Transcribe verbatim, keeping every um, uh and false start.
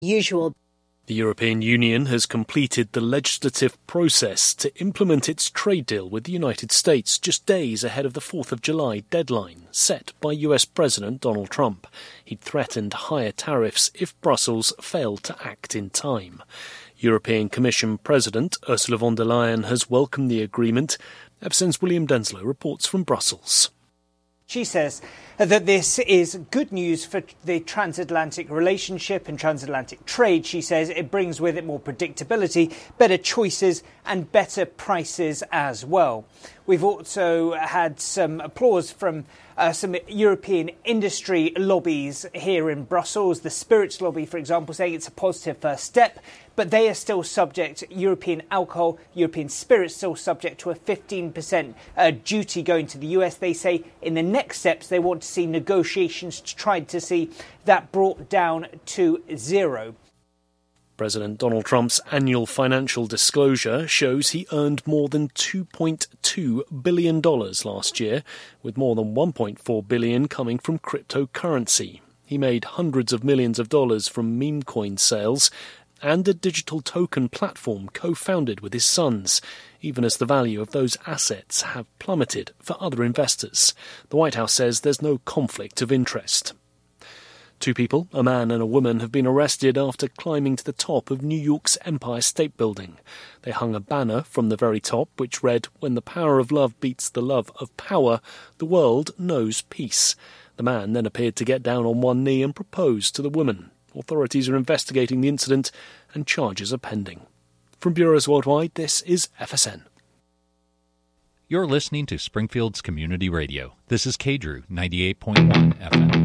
usual. The European Union has completed the legislative process to implement its trade deal with the United States just days ahead of the fourth of July deadline set by U S President Donald Trump. He'd threatened higher tariffs if Brussels failed to act in time. European Commission President Ursula von der Leyen has welcomed the agreement. F S N's William Denslow reports from Brussels. She says that this is good news for the transatlantic relationship and transatlantic trade. She says it brings with it more predictability, better choices and better prices as well. We've also had some applause from uh, some European industry lobbies here in Brussels. The spirits lobby, for example, saying it's a positive first step, but they are still subject, European alcohol, European spirits, still subject to a fifteen percent uh, duty going to the U S. They say in the next steps they want to see negotiations to try to see that brought down to zero. President Donald Trump's annual financial disclosure shows he earned more than two point two billion dollars last year, with more than one point four billion dollars coming from cryptocurrency. He made hundreds of millions of dollars from meme coin sales and a digital token platform co-founded with his sons, even as the value of those assets have plummeted for other investors. The White House says there's no conflict of interest. Two people, a man and a woman, have been arrested after climbing to the top of New York's Empire State Building. They hung a banner from the very top which read, "When the power of love beats the love of power, the world knows peace." The man then appeared to get down on one knee and propose to the woman. Authorities are investigating the incident and charges are pending. From Bureaus Worldwide, this is F S N. You're listening to Springfield's Community Radio. This is K D R U ninety-eight point one F M.